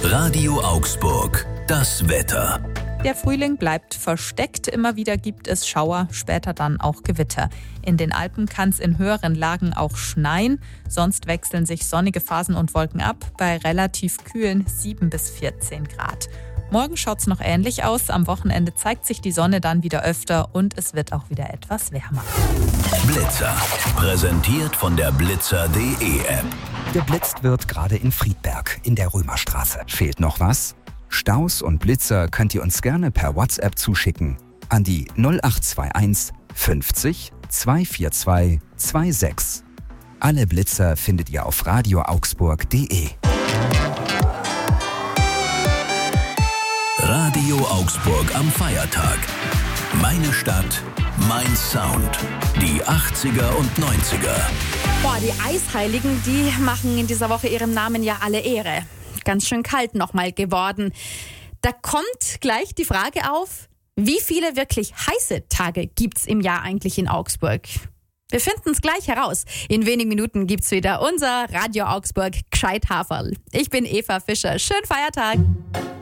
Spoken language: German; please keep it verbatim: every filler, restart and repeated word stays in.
Radio Augsburg, das Wetter. Der Frühling bleibt versteckt, immer wieder gibt es Schauer, später dann auch Gewitter. In den Alpen kann es in höheren Lagen auch schneien, sonst wechseln sich sonnige Phasen und Wolken ab bei relativ kühlen sieben bis vierzehn Grad. Morgen schaut es noch ähnlich aus, am Wochenende zeigt sich die Sonne dann wieder öfter und es wird auch wieder etwas wärmer. Blitzer, präsentiert von der blitzer punkt de App. Geblitzt wird gerade in Friedberg in der Römerstraße. Fehlt noch was? Staus und Blitzer könnt ihr uns gerne per WhatsApp zuschicken an die null acht zwei eins fünfzig zweihundertvierundzwanzig sechsundzwanzig. Alle Blitzer findet ihr auf radio augsburg punkt de. Radio Augsburg am Feiertag. Meine Stadt, mein Sound. Die achtziger und neunziger. Boah, die Eisheiligen, die machen in dieser Woche ihrem Namen ja alle Ehre. Ganz schön kalt nochmal geworden. Da kommt gleich die Frage auf, wie viele wirklich heiße Tage gibt's im Jahr eigentlich in Augsburg? Wir finden es gleich heraus. In wenigen Minuten gibt's wieder unser Radio Augsburg Gescheit Haferl. Ich bin Eva Fischer. Schönen Feiertag.